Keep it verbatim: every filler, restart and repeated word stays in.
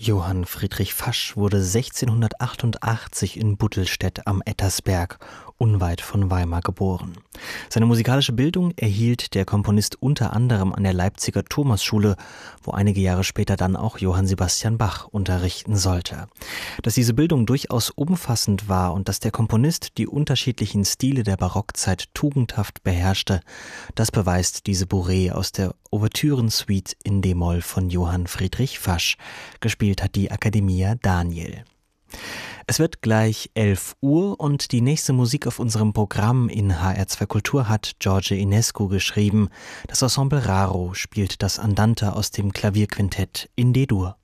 Johann Friedrich Fasch wurde sechzehnhundertachtundachtzig in Buttelstedt am Ettersberg, unweit von Weimar, geboren. Seine musikalische Bildung erhielt der Komponist unter anderem an der Leipziger Thomasschule, wo einige Jahre später dann auch Johann Sebastian Bach unterrichten sollte. Dass diese Bildung durchaus umfassend war und dass der Komponist die unterschiedlichen Stile der Barockzeit tugendhaft beherrschte, das beweist diese Bourrée aus der Ouvertürensuite in d-Moll von Johann Friedrich Fasch. Gespielt hat die Accademia Daniel. Es wird gleich elf Uhr und die nächste Musik auf unserem Programm in H R zwei Kultur hat George Enescu geschrieben. Das Ensemble Raro spielt das Andante aus dem Klavierquintett in D-Dur.